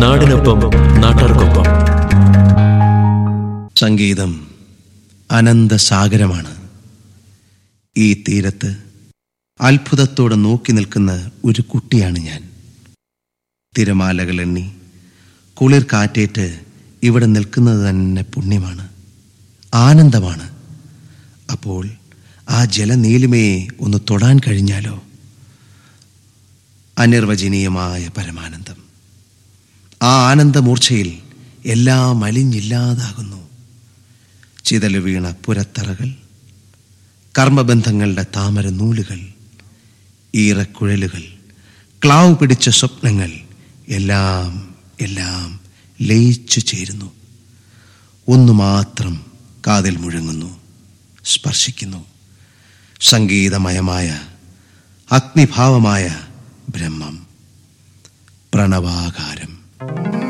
നാടിനൊപ്പം നാട്ടാർക്കൊപ്പം. സംഗീതം അനന്തസാഗരമാണ്. ഈ തീരത്ത് അത്ഭുതത്തോടെ നോക്കി നിൽക്കുന്ന ഒരു കുട്ടിയാണ് ഞാൻ. തിരമാലകൾ എണ്ണി കുളിർ കാറ്റേറ്റ് ഇവിടെ നിൽക്കുന്നത് തന്നെ പുണ്യമാണ്, ആനന്ദമാണ്. അപ്പോൾ ആ ജലനീലിമയെ ഒന്ന് തൊടാൻ കഴിഞ്ഞാലോ, അനിർവചനീയമായ പരമാനന്ദം. ആ ആനന്ദമൂർച്ചയിൽ എല്ലാം അലിഞ്ഞില്ലാതാകുന്നു. ചിതല് വീണ പുരത്തറകൾ, കർമ്മബന്ധങ്ങളുടെ താമര നൂലുകൾ, ഈറക്കുഴലുകൾ, ക്ലാവ് പിടിച്ച സ്വപ്നങ്ങൾ എല്ലാം എല്ലാം ലയിച്ചു ചേരുന്നു. ഒന്നു മാത്രം കാതിൽ മുഴങ്ങുന്നു, സ്പർശിക്കുന്നു. സംഗീതമയമായ അഗ്നിഭാവമായ ബ്രഹ്മം, പ്രണവാകാരം.